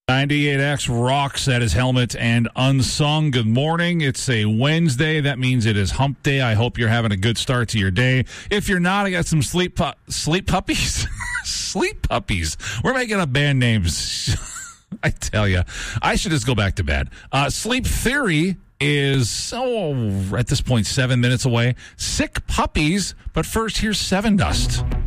98X rocks at his helmet and unsung. Good morning. It's a Wednesday. That means it is hump day. I hope you're having a good start to your day. If you're not, I got some sleep puppies. Sleep puppies. We're making up band names. I tell you, I should just go back to bed. Sleep Theory is, at this point, 7 minutes away. Sick Puppies. But first, here's Seven Dust.